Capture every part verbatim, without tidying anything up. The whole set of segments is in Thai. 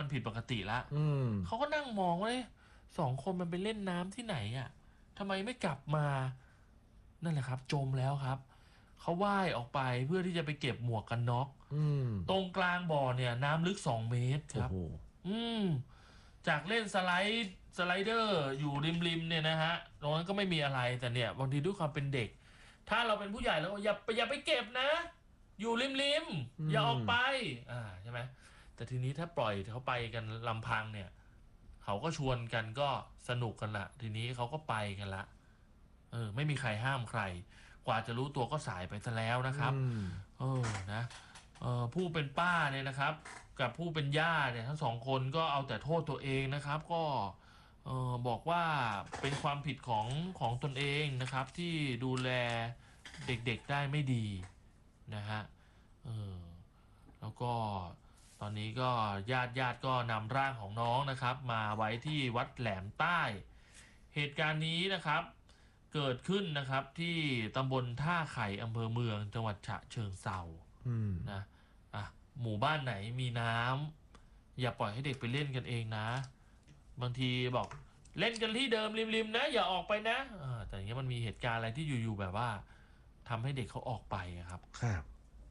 ผิดปกติละเขาก็นั่งมองว่าสองคนมันไปเล่นน้ำที่ไหนอ่ะทำไมไม่กลับมานั่นแหละครับจมแล้วครับเขาว่ายออกไปเพื่อที่จะไปเก็บหมวกกันน็อกตรงกลางบ่อเนี่ยน้ำลึกสองเมตรครับอืมจากเล่นสไลด์สไลเดอร์อยู่ริมๆเนี่ยนะฮะตรงนั้นก็ไม่มีอะไรแต่เนี่ยบางทีด้วยความเป็นเด็กถ้าเราเป็นผู้ใหญ่แล้วอย่าอย่าไปเก็บนะอยู่ริมๆอย่าออกไปอ่าใช่ไหมแต่ทีนี้ถ้าปล่อยเขาไปกันลำพังเนี่ยเขาก็ชวนกันก็สนุกกันละทีนี้เขาก็ไปกันละเออไม่มีใครห้ามใครกว่าจะรู้ตัวก็สายไปซะแล้วนะครับเออนะเออผู้เป็นป้าเนี่ยนะครับกับผู้เป็นย่าเนี่ยทั้งสองคนก็เอาแต่โทษตัวเองนะครับก็เออบอกว่าเป็นความผิดของของตนเองนะครับที่ดูแลเด็กๆได้ไม่ดีนะฮะเออแล้วก็ตอนนี้ก็ญาติญาติก็นำร่างของน้องนะครับมาไว้ที่วัดแหลมใต้เหตุการณ์นี้นะครับเกิดขึ้นนะครับที่ตำบลท่าไข่อำเภอเมืองจังหวัดฉะเชิงเทรานะอ่ะหมู่บ้านไหนมีน้ำอย่าปล่อยให้เด็กไปเล่นกันเองนะบางทีบอกเล่นกันที่เดิมริมๆนะอย่าออกไปนะแต่อย่างเงี้ยมันมีเหตุการณ์อะไรที่อยู่ๆแบบว่าทำให้เด็กเขาออกไปครับครับ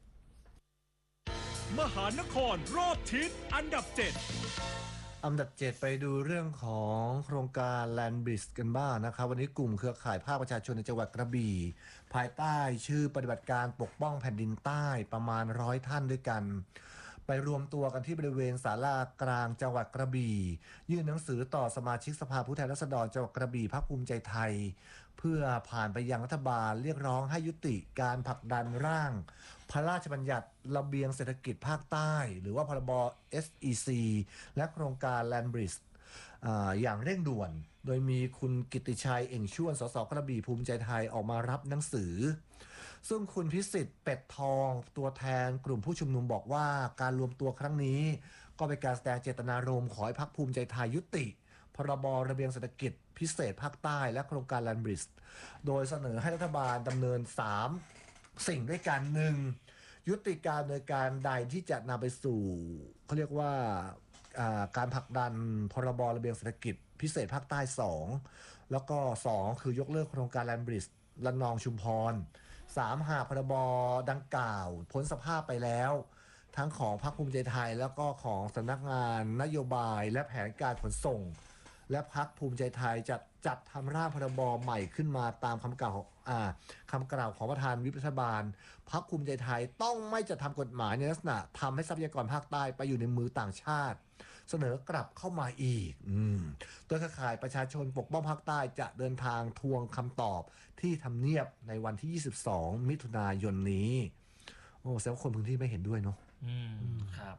มหานครรอบทิศอันดับเจ็ดอันดับเจ็ดไปดูเรื่องของโครงการแลนด์บริดจ์กันบ้างนะครับวันนี้กลุ่มเครือข่ายภาคประชาชนในจังหวัดกระบี่ภายใต้ชื่อปฏิบัติการปกป้องแผ่นดินใต้ประมาณร้อยท่านด้วยกันไปรวมตัวกันที่บริเวณศาลากลางจังหวัดกระบี่ยื่นหนังสือต่อสมาชิกสภาผู้แทนราษฎรจังหวัดกระบี่พรรคภูมิใจไทยเพื่อผ่านไปยังรัฐบาลเรียกร้องให้ยุติการผลักดันร่างพระราชบัญญัติระเบียงเศรษฐกิจภาคใต้หรือว่าพรบ เอส อี ซี และโครงการ Land Bridge อ่าอย่างเร่งด่วนโดยมีคุณกิติชัยเอ่งชวนสสกระบี่ภูมิใจไทยออกมารับหนังสือซึ่งคุณพิสิทธิ์เป็ดทองตัวแทนกลุ่มผู้ชุมนุมบอกว่าการรวมตัวครั้งนี้ก็เป็นการแสดงเจตนารมณ์ขอให้พรรคภูมิใจไทยยุติพรบระเบียงเศรษฐกิจพิเศษภาคใต้และโครงการ Land Bridge โดยเสนอให้รัฐบาลดำเนินสามสิ่งด้วยกันหนึ่งยุติการดำเนินการใดที่จะนำไปสู่เขาเรียกว่าการผลักดันพรบระเบียงเศรษฐกิจพิเศษภาคใต้สองแล้วก็สองคือยกเลิกโครงการ Land Bridge ระนองชุมพรสามหากพรบดังกล่าวพ้นสภาพไปแล้วทั้งของพรรคภูมิใจไทยแล้วก็ของสำนักงานนโยบายและแผนการขนส่งและพรรคภูมิใจไทยจะจัดทำร่างพรบใหม่ขึ้นมาตามคำกล่าวอ่าคำกล่าวของประธานวิปรัฐบาลพรรคภูมิใจไทยต้องไม่จะทำกฎหมายในลักษณะทำให้ทรัพยากรภาคใต้ไปอยู่ในมือต่างชาติเสนอกลับเข้ามาอีกอืมโดยเครือข่ายประชาชนปกป้องภาคใต้จะเดินทางทวงคำตอบที่ทำเนียบในวันที่ยี่สิบสองมิถุนายนนี้โอ้แสดงว่าคนพื้นที่ไม่เห็นด้วยเนาะอืมครับ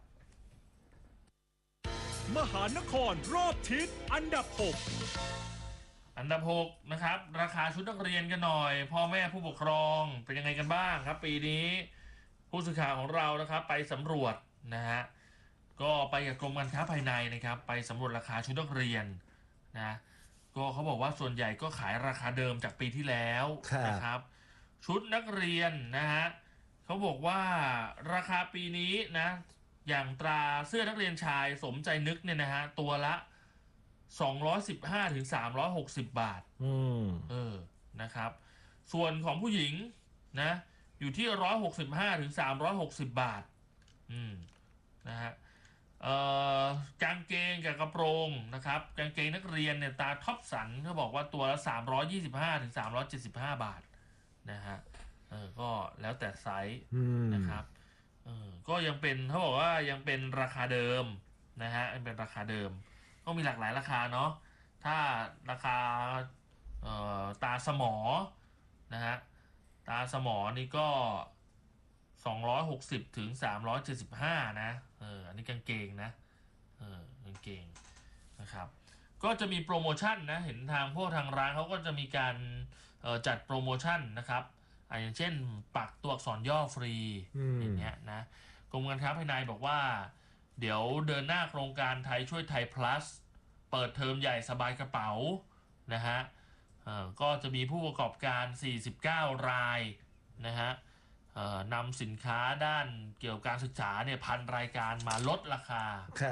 มหานครรอบทิศอันดับหกอันดับหกนะครับราคาชุดนักเรียนกันหน่อยพ่อแม่ผู้ปกครองเป็นยังไงกันบ้างครับปีนี้ผู้สื่อข่าวของเรานะครับไปสำรวจนะฮะก็ไปกับกรมการค้าภายในนะครับไปสำรวจราคาชุดนักเรียนนะก็เขาบอกว่าส่วนใหญ่ก็ขายราคาเดิมจากปีที่แล้วนะครับชุดนักเรียนนะฮะเขาบอกว่าราคาปีนี้นะอย่างตราเสื้อนักเรียนชายสมใจนึกเนี่ยนะฮะตัวละสองร้อยสิบห้าถึงสามร้อยหกสิบบาทอืมเออนะครับส่วนของผู้หญิงนะอยู่ที่หนึ่งร้อยหกสิบห้าถึงสามร้อยหกสิบบาทอืมนะฮะเอ่อกางเกงกับกระโปรงนะครับกางเกงนักเรียนเนี่ยตาท็อปสันเขาบอกว่าตัวละสามร้อยยี่สิบห้าถึงสามร้อยเจ็ดสิบห้าบาทนะฮะเออก็แล้วแต่ไซส์นะครับเออก็ยังเป็นเขาบอกว่ายังเป็นราคาเดิมนะฮะยังเป็นราคาเดิมก็มีหลากหลายราคาเนาะถ้าราคาเอ่อตาสมอนะฮะตาสมอนี่ก็สองร้อยหกสิบถึงสามร้อยเจ็ดสิบห้านะเอออันนี้กางเกงนะเออกางเกงนะครับก็จะมีโปรโมชั่นนะเห็นทางพวกทางร้านเขาก็จะมีการเอ่อจัดโปรโมชั่นนะครับอย่างเช่นปักตัวอักษรย่อฟรีอย่างเงี้ยนะกรมการค้าภายในบอกว่าเดี๋ยวเดินหน้าโครงการไทยช่วยไทย plus เปิดเทอมใหญ่สบายกระเป๋านะฮะก็จะมีผู้ประกอบการสี่สิบเก้ารายนะฮะนำสินค้าด้านเกี่ยวกับการศึกษาเนี่ยพันรายการมาลดราคาครับ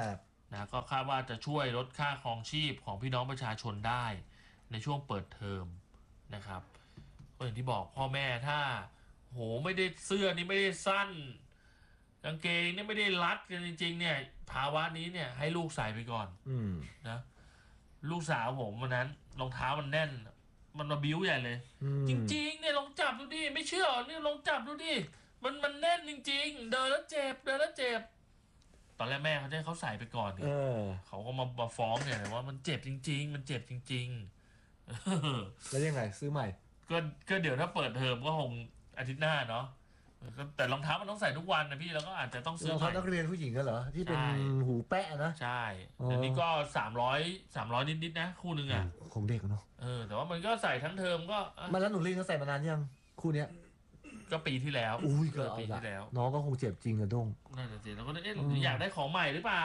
นะก็คาดว่าจะช่วยลดค่าครองชีพของพี่น้องประชาชนได้ในช่วงเปิดเทอมนะครับก็อย่างที่บอกพ่อแม่ถ้าโหไม่ได้เสื้อนี่ไม่ได้สั้นกางเกงนี่ไม่ได้รัดกันจริงๆเนี่ยภาวะนี้เนี่ยให้ลูกใส่ไปก่อนอืมนะลูกสาวผมวันนั้นรองเท้ามันแน่นมันมาบิ้วใหญ่เลยอืมจริงๆเนี่ยลองจับดูดิไม่เชื่อเนี่ยลองจับดูดิมันมันแน่นจริงๆเดินแล้วเจ็บเดินแล้วเจ็บตอนแรกแม่เขาจะให้เขาใส่ไปก่อนเนี่เอย อเขาก็มามาฟ้องเนี่ยว่ามันเจ็บจริงๆ มันเจ็บจริงๆเออแล้วยังไงซื้อใหม่ก็ก็เดี๋ยวถ้าเปิดเทอมก็คงอาทิตย์หน้าเนาะก็แต่รองเท้ามันต้องใส่ทุกวันนะพี่แล้วก็อาจจะต้องซื้อรองใหเท้าม่นักเรียนผู้หญิงกันเหรอ ที่เป็นใช่หูแปะนะใช่อ๋อเดี๋ยวนี้ก็สามร้อยสามร้อยนิดๆนะคู่หนึงอ่ะของเด็กเนาะเออแต่ว่ามันก็ใส่ทั้งเทอมก็อ่ะมาแล้วหนูลินเขาใส่มานานยังคู่เนี้ยก็ปีที่แล้วอุ้ยเกิก็ดเอาปีละที่แล้วน้องก็คงเจ็บจริงอะด้งนั่นแหละสิแล้วก็เอ๊ะอืมอยากได้ของใหม่หรือเปล่า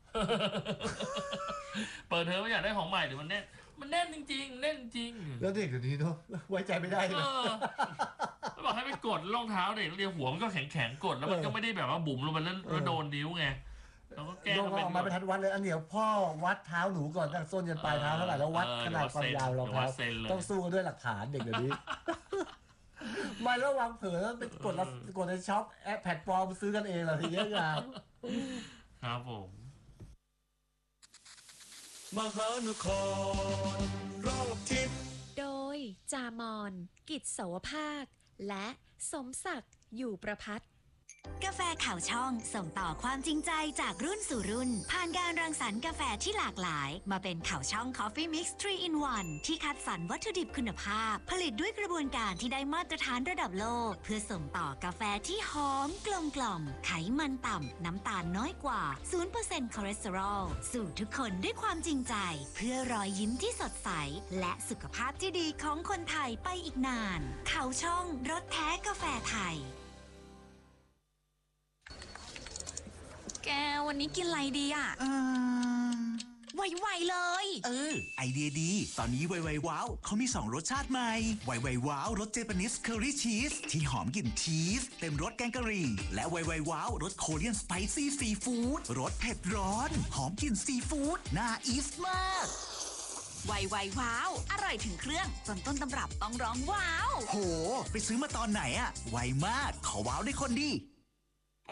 เปิดเทอมไม่อยากได้ของใหม่หรือมันแน่นมันแน่นจริงๆแน่นจริงแล้วเด็กเดี๋ยวนี้เนาะไว้ใจไม่ได้เอเลยอแล้วบอกให้ไปกดรองเท้าเด็กนักเรียนหัวมันก็แข็งแข็งๆกดแล้วมันก็ไม่ได้แบบว่าบุ๋มลงไปแล้วแล้วโดนนิ้วไงเราก็แก้ด้งมันก็เป็นออกมาเป็นทัดวัดเลยอันเดี๋ยวพ่อวัดเท้าหนูก่อนตั้งส้นยันปลายเท้าเท่าไหร่แล้ววัดขนาดความยาวรองเท้าต้องสู้กันด้วยหลักฐานเด็กเดี๋ยวนี้ ไม่แล้ววางเผลอแล้วไปกดแล้วกดในช็อปแอปแพลตฟอร์มซื้อกันเองเหรอทีเนี้ยอย่างครับผมมหานครรอบทิศโดยจามอน กิจโสภาค และสมศักดิ์อยู่ประพัฒน์กาแฟข่าวช่องส่งต่อความจริงใจจากรุ่นสู่รุ่น ผ่านการรังสรรค์กาแฟที่หลากหลาย มาเป็นข่าวช่อง Coffee Mix ทรี อิน วัน ที่คัดสรรวัตถุดิบคุณภาพ ผลิตด้วยกระบวนการที่ได้มาตรฐานระดับโลก เพื่อส่งต่อกาแฟที่หอมกลมกล่อมไขมันต่ำ น้ำตาลน้อยกว่า ศูนย์เปอร์เซ็นต์ คอเลสเตอรอล สู่ทุกคนด้วยความจริงใจ เพื่อรอยยิ้มที่สดใส และสุขภาพที่ดีของคนไทยไปอีกนานข่าวช่องรสแท้กาแฟไทยแกวันนี้กินอะไรดีอ่ะเออไวๆเลยเออ ไอเดียดี ตอนนี้ไวไวว้าวเขามีสองรสชาติใหม่ ไวไวว้าวรสเจแปนิสเคอรี่ชีสที่หอมกลิ่นชีสเต็มรสแกงกะหรี่ และไวไวว้าวรสโคเรียนสไปซี่ซีฟู้ดรสเผ็ดร้อน หอมกลิ่นซีฟู้ดน่าอีสมากไวๆว้าว อร่อยถึงเครื่องจนต้นตำรับต้องร้องว้าวโห ไปซื้อมาตอนไหนอะไวมาก ขอว้าวได้คนดี